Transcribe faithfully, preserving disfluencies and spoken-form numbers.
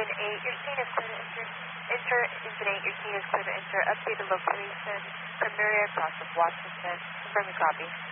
eight, your scene is clear to enter. Enter engine eight, your scene is clear to enter. Updated location, Premier across of Washington. Confirm your copy.